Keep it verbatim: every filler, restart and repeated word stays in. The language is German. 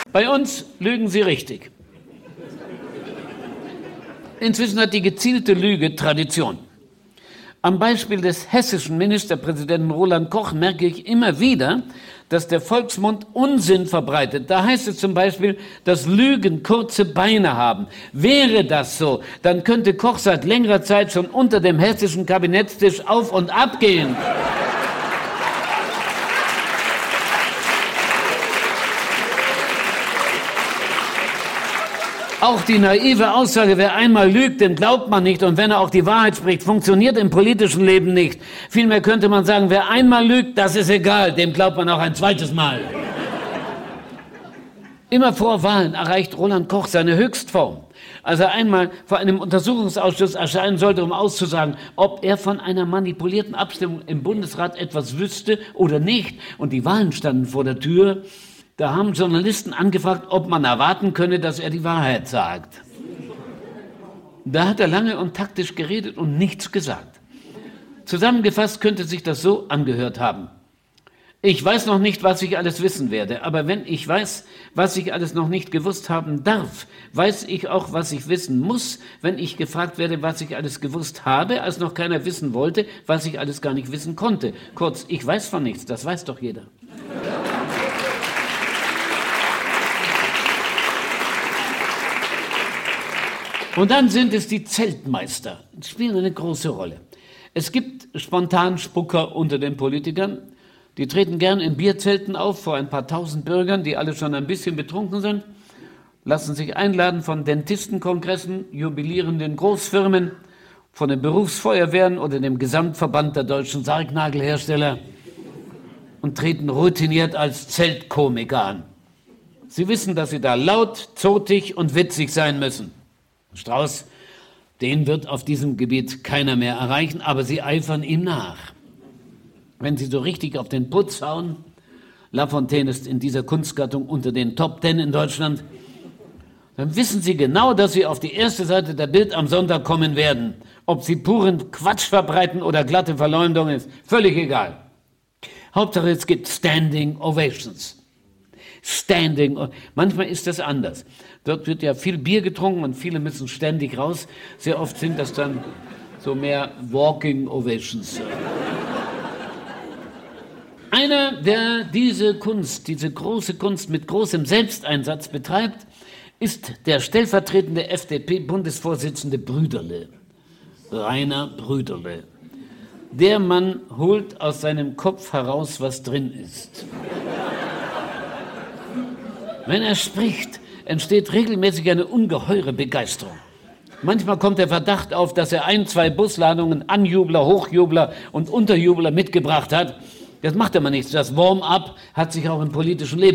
Bei uns lügen sie richtig. Inzwischen hat die gezielte Lüge Tradition. Am Beispiel des hessischen Ministerpräsidenten Roland Koch merke ich immer wieder, dass der Volksmund Unsinn verbreitet. Da heißt es zum Beispiel, dass Lügen kurze Beine haben. Wäre das so, dann könnte Koch seit längerer Zeit schon unter dem hessischen Kabinettstisch auf und ab gehen. Auch die naive Aussage, wer einmal lügt, dem glaubt man nicht. Und wenn er auch die Wahrheit spricht, funktioniert im politischen Leben nicht. Vielmehr könnte man sagen, wer einmal lügt, das ist egal, dem glaubt man auch ein zweites Mal. Immer vor Wahlen erreicht Roland Koch seine Höchstform. Als er einmal vor einem Untersuchungsausschuss erscheinen sollte, um auszusagen, ob er von einer manipulierten Abstimmung im Bundesrat etwas wüsste oder nicht, und die Wahlen standen vor der Tür, da haben Journalisten angefragt, ob man erwarten könne, dass er die Wahrheit sagt. Da hat er lange und taktisch geredet und nichts gesagt. Zusammengefasst könnte sich das so angehört haben: Ich weiß noch nicht, was ich alles wissen werde, aber wenn ich weiß, was ich alles noch nicht gewusst haben darf, weiß ich auch, was ich wissen muss, wenn ich gefragt werde, was ich alles gewusst habe, als noch keiner wissen wollte, was ich alles gar nicht wissen konnte. Kurz, ich weiß von nichts, das weiß doch jeder. Und dann sind es die Zeltmeister. Die spielen eine große Rolle. Es gibt Spontanspucker unter den Politikern. Die treten gern in Bierzelten auf vor ein paar tausend Bürgern, die alle schon ein bisschen betrunken sind, lassen sich einladen von Dentistenkongressen, jubilierenden Großfirmen, von den Berufsfeuerwehren oder dem Gesamtverband der deutschen Sargnagelhersteller und treten routiniert als Zeltkomiker an. Sie wissen, dass sie da laut, zotig und witzig sein müssen. Strauß, den wird auf diesem Gebiet keiner mehr erreichen, aber sie eifern ihm nach. Wenn sie so richtig auf den Putz hauen, Lafontaine ist in dieser Kunstgattung unter den Top Ten in Deutschland, dann wissen sie genau, dass sie auf die erste Seite der Bild am Sonntag kommen werden. Ob sie puren Quatsch verbreiten oder glatte Verleumdung, ist völlig egal. Hauptsache, es gibt Standing Ovations. Standing, manchmal ist das anders. Dort wird ja viel Bier getrunken und viele müssen ständig raus. Sehr oft sind das dann so mehr Walking Ovations. Einer, der diese Kunst, diese große Kunst mit großem Selbsteinsatz betreibt, ist der stellvertretende F D P-Bundesvorsitzende Brüderle, Rainer Brüderle. Der Mann holt aus seinem Kopf heraus, was drin ist. Wenn er spricht, entsteht regelmäßig eine ungeheure Begeisterung. Manchmal kommt der Verdacht auf, dass er ein, zwei Busladungen Anjubler, Hochjubler und Unterjubler mitgebracht hat. Das macht aber nichts. Das Warm-up hat sich auch im politischen Leben